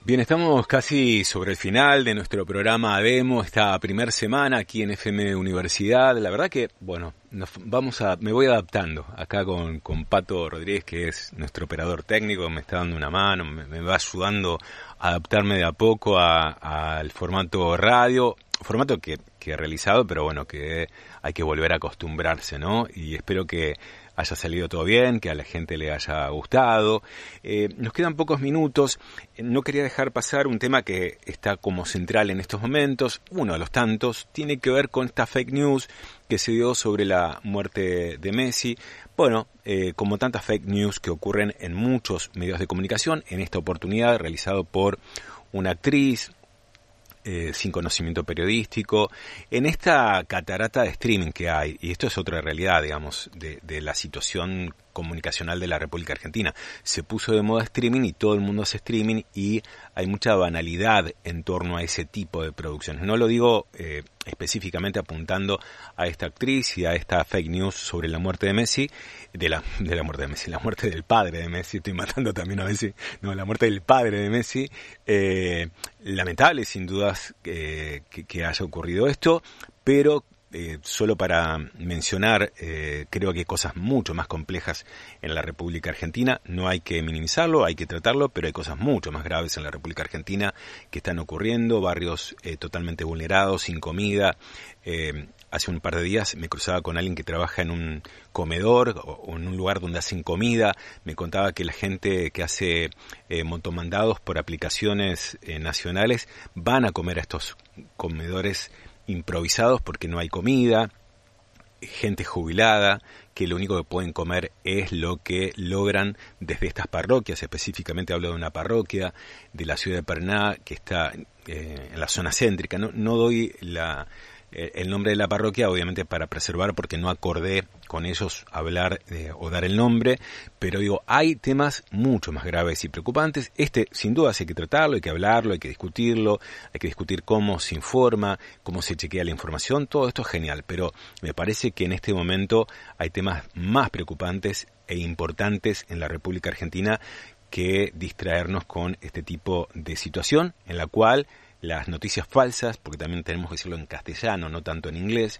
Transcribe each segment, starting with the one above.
Bien, estamos casi sobre el final de nuestro programa Demo, esta primera semana aquí en FM Universidad. La verdad que, bueno, me voy adaptando acá con Pato Rodríguez, que es nuestro operador técnico, me está dando una mano, me va ayudando a adaptarme de a poco al formato radio, formato que he realizado, pero bueno, que hay que volver a acostumbrarse, ¿no? Y espero que haya salido todo bien, que a la gente le haya gustado. Nos quedan pocos minutos. No quería dejar pasar un tema que está como central en estos momentos. Uno de los tantos tiene que ver con esta fake news que se dio sobre la muerte de Messi. Bueno, como tantas fake news que ocurren en muchos medios de comunicación, en esta oportunidad realizado por una actriz sin conocimiento periodístico, en esta catarata de streaming que hay, y esto es otra realidad, digamos, de la situación comunicacional de la República Argentina. Se puso de moda streaming y todo el mundo hace streaming y hay mucha banalidad en torno a ese tipo de producciones. No lo digo específicamente apuntando a esta actriz y a esta fake news sobre la muerte de Messi, la muerte del padre de Messi, estoy matando también a Messi, no, la muerte del padre de Messi. Lamentable sin dudas que haya ocurrido esto, pero solo para mencionar, creo que hay cosas mucho más complejas en la República Argentina. No hay que minimizarlo, hay que tratarlo, pero hay cosas mucho más graves en la República Argentina que están ocurriendo, barrios totalmente vulnerados, sin comida. Hace un par de días me cruzaba con alguien que trabaja en un comedor o en un lugar donde hacen comida. Me contaba que la gente que hace motomandados por aplicaciones nacionales van a comer a estos comedores improvisados porque no hay comida, gente jubilada que lo único que pueden comer es lo que logran desde estas parroquias. Específicamente hablo de una parroquia de la ciudad de Paraná que está en la zona céntrica. No doy el nombre de la parroquia, obviamente para preservar, porque no acordé con ellos hablar o dar el nombre, pero digo, hay temas mucho más graves y preocupantes. Sin duda hay que tratarlo, hay que hablarlo, hay que discutirlo, hay que discutir cómo se informa, cómo se chequea la información. Todo esto es genial, pero me parece que en este momento hay temas más preocupantes e importantes en la República Argentina que distraernos con este tipo de situación en la cual las noticias falsas, porque también tenemos que decirlo en castellano, no tanto en inglés,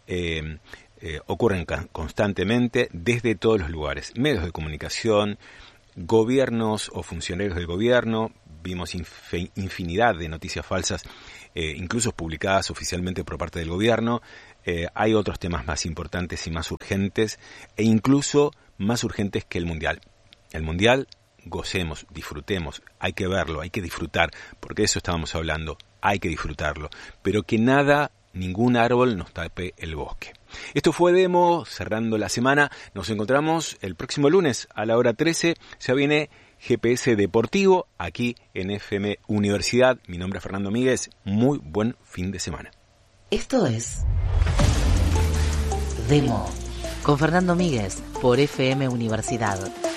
ocurren constantemente desde todos los lugares, medios de comunicación, gobiernos o funcionarios del gobierno. Vimos infinidad de noticias falsas, incluso publicadas oficialmente por parte del gobierno. Hay otros temas más importantes y más urgentes, e incluso más urgentes que el Mundial. El Mundial, gocemos, disfrutemos, hay que verlo, hay que disfrutar, porque de eso estábamos hablando, hay que disfrutarlo, pero que ningún árbol nos tape el bosque. Esto fue Demo, cerrando la semana. Nos encontramos el próximo lunes a la hora 13, ya viene GPS Deportivo aquí en FM Universidad. Mi nombre es Fernando Míguez, muy buen fin de semana. Esto es Demo con Fernando Míguez por FM Universidad.